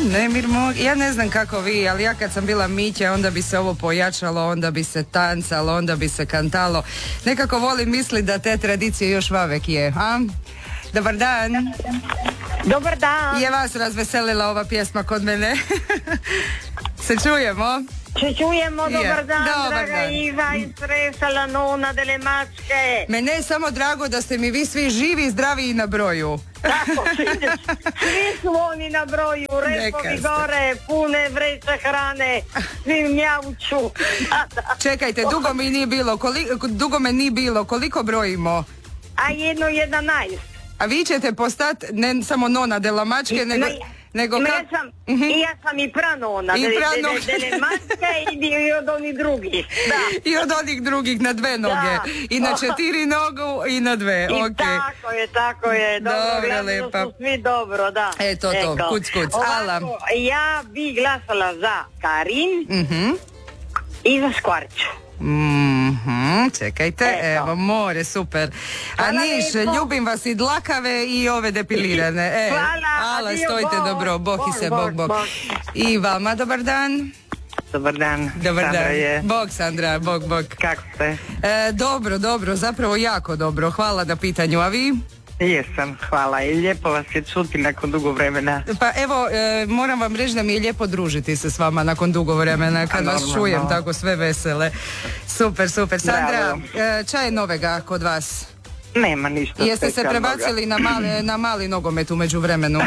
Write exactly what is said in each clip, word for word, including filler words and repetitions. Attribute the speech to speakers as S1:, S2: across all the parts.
S1: nemir mog. Ja ne znam kako vi, ali ja kad sam bila Mića, onda bi se ovo pojačalo, onda bi se tancalo, onda bi se kantalo. Nekako volim misli da te tradicije još vavek je, a? Dobar dan.
S2: Dobar dan.
S1: Je vas razveselila ova pjesma kod mene? Se čujemo?
S2: Se čujemo, dobar dan,
S1: dobar
S2: draga
S1: dan.
S2: Iva iz Resala, nona delle Mačke.
S1: Mene je samo drago da ste mi vi svi živi i zdravi i na broju.
S2: Tako, svi su oni na broju, repovi gore, pune vreće hrane, svi mjauču.
S1: Čekajte, dugo mi nije bilo, koliko, dugo me nije bilo, koliko brojimo?
S2: A jedno jedanaest.
S1: A vi ćete postati ne samo nona della Mačke, nego... Nego
S2: I,
S1: ka...
S2: ja sam,
S1: uh-huh.
S2: I ja sam i pranona,
S1: I
S2: dele,
S1: pranona.
S2: dele, dele Mačke i, i od onih drugih. Da.
S1: I od onih drugih na dve noge.
S2: Da.
S1: I na četiri nogu i na dve.
S2: I
S1: okay.
S2: tako je, tako je. Dobro,
S1: Dobro,
S2: gledali
S1: lepa.
S2: su svi dobro, da.
S1: Eto to,
S2: Eko.
S1: kuc, kuc. Ala.
S2: Ovako, ja bi glasala za Karin
S1: Uh-huh.
S2: i za Škvarću.
S1: Mm-hmm, čekajte,
S2: Eto.
S1: evo, more, super. A
S2: Hvala
S1: Niš,
S2: lijepo.
S1: ljubim vas i dlakave i ove depilirane. E,
S2: Hvala,
S1: ala,
S2: adio,
S1: stojte
S2: bog.
S1: dobro, bog i se,
S2: Bog,
S1: bog, bog.
S2: bog.
S1: I vama dobar dan.
S3: Dobar dan.
S1: Dobar
S3: Sandra
S1: dan.
S3: je.
S1: Bog, Sandra, bog, bog.
S3: Kako ste?
S1: E, dobro, dobro, zapravo jako dobro. Hvala na pitanju, a vi?
S3: Jesam, hvala. I lijepo vas je čuti nakon dugo vremena.
S1: Pa evo, e, moram vam reći da mi je lijepo družiti se s vama nakon dugo vremena, kad
S3: A,
S1: vas
S3: normalno.
S1: čujem tako sve vesele. Super, super. Sandra,
S3: Bravo.
S1: e, čaj novega kod vas?
S3: Nema ništa.
S1: Jeste se
S3: specijalnoga.
S1: prebacili na mali, na mali nogomet u međuvremenu?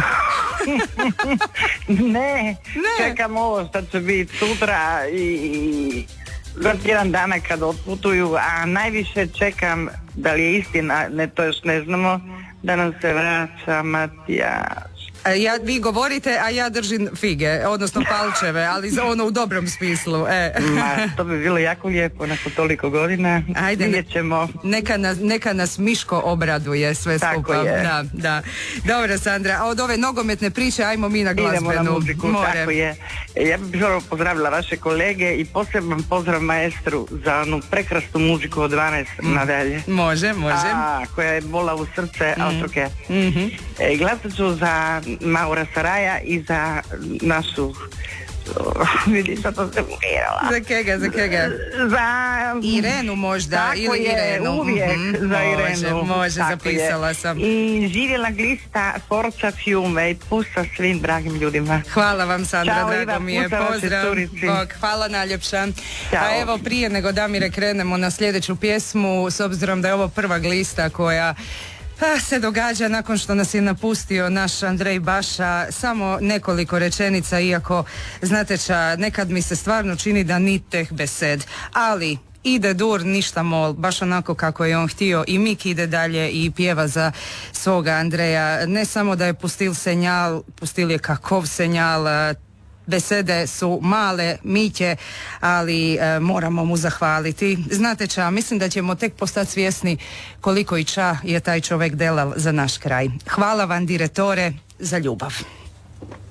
S3: ne,
S1: Ne.
S3: čekam ovo što će biti sutra i, i za tjedan dana kad otputuju, a najviše čekam da li je istina, ne, to još ne znamo, da nam se vraća Matijaš.
S1: E, Ja, vi govorite, a ja držim fige, odnosno palčeve, ali za ono u dobrom smislu. E.
S3: Ma, to bi bilo jako lijepo nakon toliko godina.
S1: Ajde, ne-
S3: Vidjet ćemo.
S1: Neka nas, neka nas Miško obraduje sve
S3: Tako
S1: skupa.
S3: je.
S1: Da, da. Dobro, Sandra, a od ove nogometne priče ajmo mi na glazbenu.
S3: Idemo na muziku,
S1: More.
S3: tako je. Ja bih prvo pozdravila vaše kolege i poseban pozdrav maestru za onu prekrasnu muziku od dvanaest nadalje.
S1: Može, može.
S3: A, koja je bola u srce, mm. ali ok.
S1: Mhm.
S3: E, glasat ću za Maura Saraja i za našu... Vidi što to se umirala.
S1: Za kega, za kega?
S3: Za...
S1: Irenu možda,
S3: Tako
S1: ili
S3: je,
S1: Irenu.
S3: uvijek
S1: Mhm,
S3: za
S1: može,
S3: Irenu.
S1: može,
S3: Tako
S1: zapisala
S3: je.
S1: sam.
S3: I živjela glista Forza Fiume i pusta svim dragim ljudima.
S1: Hvala vam, Sandra,
S3: Ćao,
S1: drago
S3: Iva,
S1: mi je.
S3: puta vašoj
S1: Pozdrav.
S3: curici.
S1: Bog, hvala najljepša.
S3: Ćao.
S1: A evo, prije nego Damire krenemo na sljedeću pjesmu, s obzirom da je ovo prva glista koja a, se događa nakon što nas je napustio naš Andrej Baša, samo nekoliko rečenica, iako znate ča, nekad mi se stvarno čini da ni teh besed, ali ide dur, ništa mol, baš onako kako je on htio i Mik ide dalje i pjeva za svoga Andreja. Ne samo da je pustil senjal, pustil je kakov senjal, besede su male, Miće, ali e, moramo mu zahvaliti. Znate ča, mislim da ćemo tek postati svjesni koliko i ča je taj čovjek delal za naš kraj. Hvala vam, diretore, za ljubav.